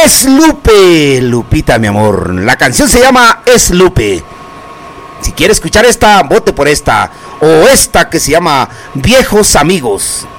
Es Lupe, Lupita, mi amor. La canción se llama Es Lupe. Si quiere escuchar esta, vote por esta. O esta que se llama Viejos Amigos.